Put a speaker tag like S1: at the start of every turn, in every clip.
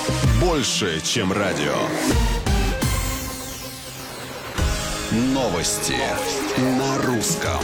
S1: Больше, чем радио. Новости на русском.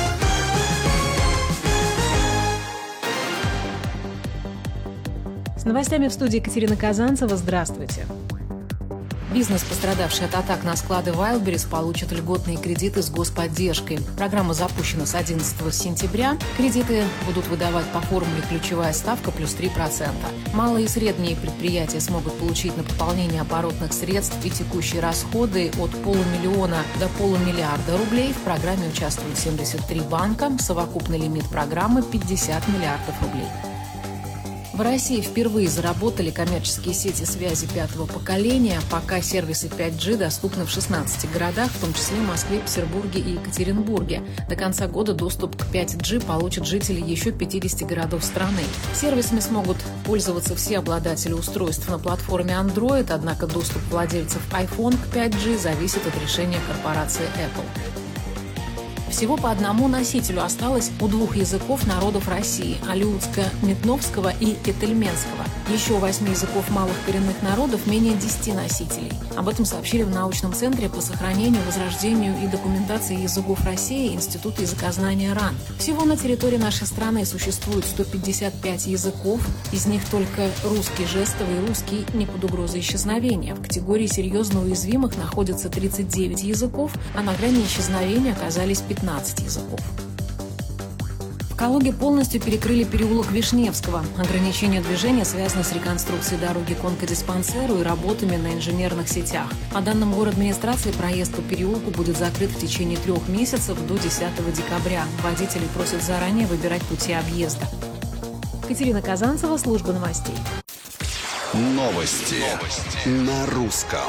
S2: С новостями в студии Екатерина Казанцева. Здравствуйте.
S3: Бизнес, пострадавший от атак на склады Wildberries, получит льготные кредиты с господдержкой. Программа запущена с 11 сентября. Кредиты будут выдавать по формуле ключевая ставка плюс 3%. Малые и средние предприятия смогут получить на пополнение оборотных средств и текущие расходы от 500 000 до 500 000 000 рублей. В программе участвуют 73 банка. Совокупный лимит программы – 50 миллиардов рублей. В России впервые заработали коммерческие сети связи пятого поколения. Пока сервисы 5G доступны в 16 городах, в том числе Москве, Петербурге и Екатеринбурге. До конца года доступ к 5G получат жители еще 50 городов страны. Сервисами смогут пользоваться все обладатели устройств на платформе Android, однако доступ владельцев iPhone к 5G зависит от решения корпорации Apple. Всего по одному носителю осталось у двух языков народов России – алеутско-метновского и кетельменского. Еще у 8 языков малых коренных народов менее 10 носителей. Об этом сообщили в научном центре по сохранению, возрождению и документации языков России Института языкознания РАН. Всего на территории нашей страны существует 155 языков, из них только русский жестовый и русский не под угрозой исчезновения. В категории серьезно уязвимых находится 39 языков, а на грани исчезновения оказались 15 языков. В Калуге полностью перекрыли переулок Вишневского. Ограничение движения связано с реконструкцией дороги к онкодиспансеру и работами на инженерных сетях. По данным городадминистрации, проезд по переулку будет закрыт в течение 3 месяцев до 10 декабря. Водители просят заранее выбирать пути объезда.
S2: Екатерина Казанцева, служба новостей.
S1: Новости на русском.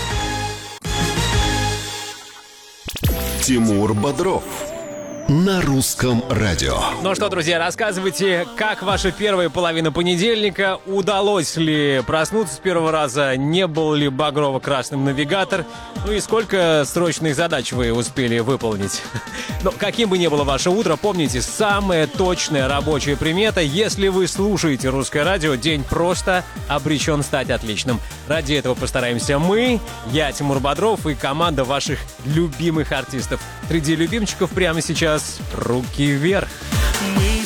S1: Тимур Бодров на русском радио.
S4: Ну что, друзья, рассказывайте, как ваша первая половина понедельника, удалось ли проснуться с первого раза, не был ли багрово-красным навигатор, ну и сколько срочных задач вы успели выполнить. Но каким бы ни было ваше утро, помните, самая точная рабочая примета: если вы слушаете русское радио, день просто обречен стать отличным. Ради этого постараемся мы, я, Тимур Бодров, и команда ваших любимых артистов. Среди любимчиков прямо сейчас руки вверх.
S5: Мы